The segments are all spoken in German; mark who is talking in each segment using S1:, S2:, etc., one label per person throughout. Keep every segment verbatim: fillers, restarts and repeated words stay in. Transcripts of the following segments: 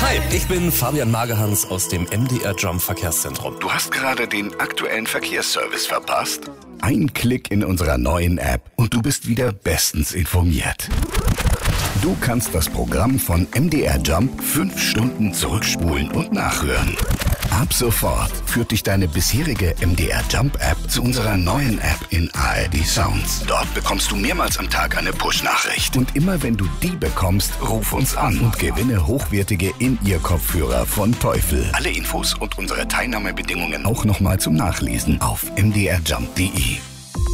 S1: Hi, ich bin Fabian Magerhans aus dem M D R Jump Verkehrszentrum.
S2: Du hast gerade den aktuellen Verkehrsservice verpasst? Ein Klick in unserer neuen App und du bist wieder bestens informiert. Du kannst das Programm von M D R Jump fünf Stunden zurückspulen und nachhören. Ab sofort führt dich deine bisherige M D R Jump App zu unserer neuen App in A R D Sounds. Dort bekommst du mehrmals am Tag eine Push-Nachricht. Und immer wenn du die bekommst, ruf uns an und gewinne hochwertige In-Ear-Kopfhörer von Teufel. Alle Infos und unsere Teilnahmebedingungen auch nochmal zum Nachlesen auf m d r jump punkt d e.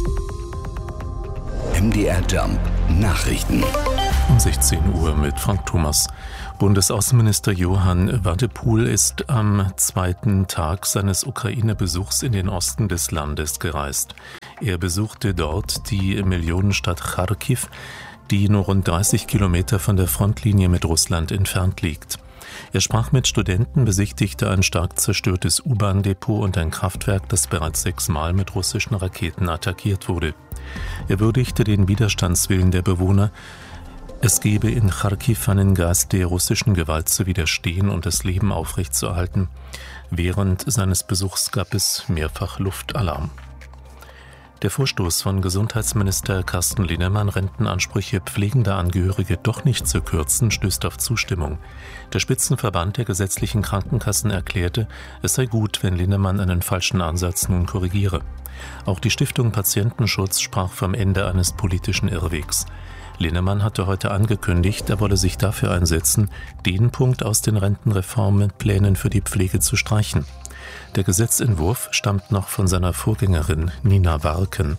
S2: M D R Jump Nachrichten.
S3: Um sechzehn Uhr mit Frank Thomas. Bundesaußenminister Johann Wadephul ist am zweiten Tag seines Ukraine-Besuchs in den Osten des Landes gereist. Er besuchte dort die Millionenstadt Charkiw, die nur rund dreißig Kilometer von der Frontlinie mit Russland entfernt liegt. Er sprach mit Studenten, besichtigte ein stark zerstörtes U-Bahn-Depot und ein Kraftwerk, das bereits sechsmal mit russischen Raketen attackiert wurde. Er würdigte den Widerstandswillen der Bewohner. Es gebe in Charkiw einen Geist der russischen Gewalt zu widerstehen und das Leben aufrechtzuerhalten. Während seines Besuchs gab es mehrfach Luftalarm. Der Vorstoß von Gesundheitsminister Carsten Linnemann, Rentenansprüche pflegender Angehörige doch nicht zu kürzen, stößt auf Zustimmung. Der Spitzenverband der gesetzlichen Krankenkassen erklärte, es sei gut, wenn Linnemann einen falschen Ansatz nun korrigiere. Auch die Stiftung Patientenschutz sprach vom Ende eines politischen Irrwegs. Linnemann hatte heute angekündigt, er wolle sich dafür einsetzen, den Punkt aus den Rentenreformplänen für die Pflege zu streichen. Der Gesetzentwurf stammt noch von seiner Vorgängerin Nina Warken.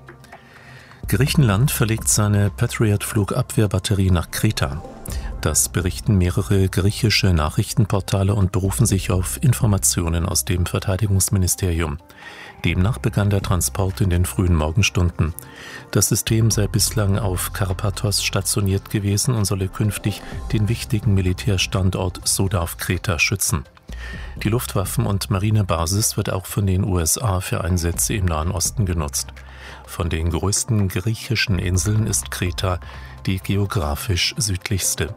S3: Griechenland verlegt seine Patriot-Flugabwehrbatterie nach Kreta. Das berichten mehrere griechische Nachrichtenportale und berufen sich auf Informationen aus dem Verteidigungsministerium. Demnach begann der Transport in den frühen Morgenstunden. Das System sei bislang auf Karpathos stationiert gewesen und solle künftig den wichtigen Militärstandort Soda auf Kreta schützen. Die Luftwaffen- und Marinebasis wird auch von den U S A für Einsätze im Nahen Osten genutzt. Von den größten griechischen Inseln ist Kreta die geografisch südlichste.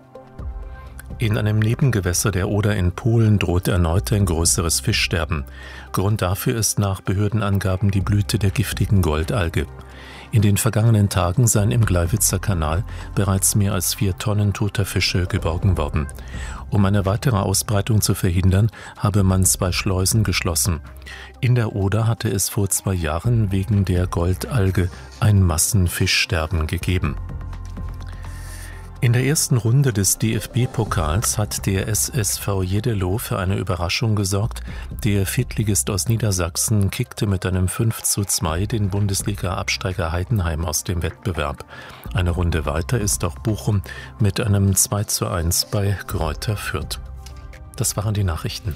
S3: In einem Nebengewässer der Oder in Polen droht erneut ein größeres Fischsterben. Grund dafür ist nach Behördenangaben die Blüte der giftigen Goldalge. In den vergangenen Tagen seien im Gleiwitzer Kanal bereits mehr als vier Tonnen toter Fische geborgen worden. Um eine weitere Ausbreitung zu verhindern, habe man zwei Schleusen geschlossen. In der Oder hatte es vor zwei Jahren wegen der Goldalge ein Massenfischsterben gegeben. In der ersten Runde des D F B-Pokals hat der S S V Jeddelo für eine Überraschung gesorgt. Der Viertligist aus Niedersachsen kickte mit einem fünf zu zwei den Bundesliga-Absteiger Heidenheim aus dem Wettbewerb. Eine Runde weiter ist auch Bochum mit einem zwei zu eins bei Greuther Fürth. Das waren die Nachrichten.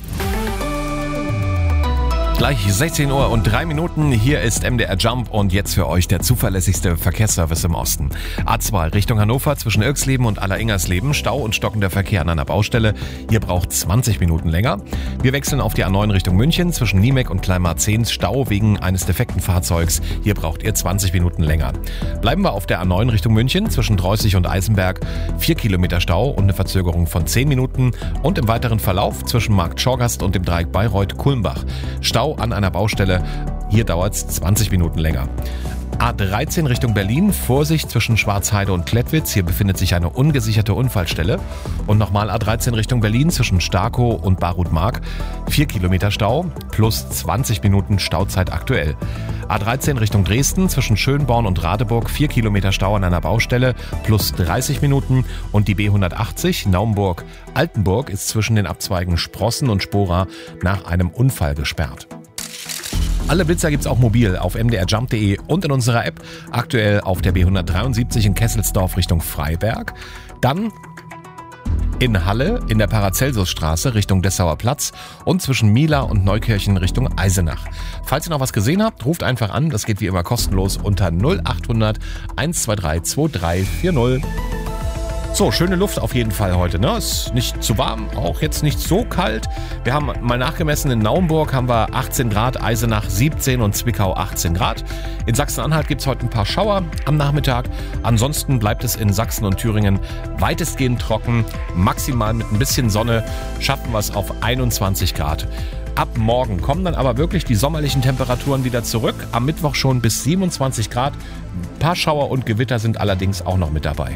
S4: Gleich sechzehn Uhr und drei Minuten, hier ist M D R Jump und jetzt für euch der zuverlässigste Verkehrsservice im Osten. A zwei Richtung Hannover zwischen Irksleben und Alleringers-Leben, Stau und stockender Verkehr an einer Baustelle. Hier braucht zwanzig Minuten länger. Wir wechseln auf die A neun Richtung München zwischen Niemek und Kleinmarzehns, Stau wegen eines defekten Fahrzeugs. Hier braucht ihr zwanzig Minuten länger. Bleiben wir auf der A neun Richtung München zwischen Dreußig und Eisenberg. vier Kilometer Stau und eine Verzögerung von zehn Minuten. Und im weiteren Verlauf zwischen Markt Schorgast und dem Dreieck Bayreuth-Kulmbach. Stau an einer Baustelle. Hier dauert es zwanzig Minuten länger. A dreizehn Richtung Berlin, Vorsicht zwischen Schwarzheide und Klettwitz. Hier befindet sich eine ungesicherte Unfallstelle. Und nochmal A dreizehn Richtung Berlin zwischen Starkow und Barut-Mark. vier Kilometer Stau plus zwanzig Minuten Stauzeit aktuell. A dreizehn Richtung Dresden zwischen Schönborn und Radeburg. vier Kilometer Stau an einer Baustelle plus dreißig Minuten. Und die B hundertachtzig Naumburg-Altenburg ist zwischen den Abzweigen Sprossen und Spora nach einem Unfall gesperrt. Alle Blitzer gibt's auch mobil auf m d r jump punkt d e und in unserer App. Aktuell auf der B hundertdreiundsiebzig in Kesselsdorf Richtung Freiberg. Dann in Halle in der Paracelsusstraße Richtung Dessauer Platz und zwischen Mila und Neukirchen Richtung Eisenach. Falls ihr noch was gesehen habt, ruft einfach an. Das geht wie immer kostenlos unter null acht hundert eins zwei drei zwei drei vier null. So, schöne Luft auf jeden Fall heute, ne? Ist nicht zu warm, auch jetzt nicht so kalt. Wir haben mal nachgemessen, in Naumburg haben wir achtzehn Grad, Eisenach siebzehn und Zwickau achtzehn Grad. In Sachsen-Anhalt gibt es heute ein paar Schauer am Nachmittag. Ansonsten bleibt es in Sachsen und Thüringen weitestgehend trocken. Maximal mit ein bisschen Sonne schaffen wir es auf einundzwanzig Grad. Ab morgen kommen dann aber wirklich die sommerlichen Temperaturen wieder zurück. Am Mittwoch schon bis siebenundzwanzig Grad. Ein paar Schauer und Gewitter sind allerdings auch noch mit dabei.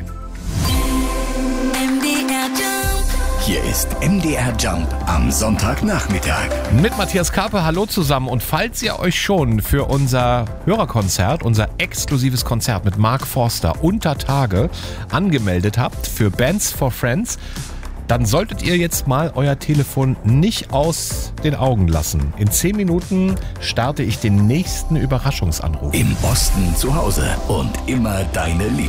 S2: Hier ist M D R Jump am Sonntagnachmittag.
S4: Mit Matthias Karpe, hallo zusammen. Und falls ihr euch schon für unser Hörerkonzert, unser exklusives Konzert mit Mark Forster unter Tage angemeldet habt für Bands for Friends, dann solltet ihr jetzt mal euer Telefon nicht aus den Augen lassen. In zehn Minuten starte ich den nächsten Überraschungsanruf.
S2: Im Osten zu Hause und immer deine Liebe.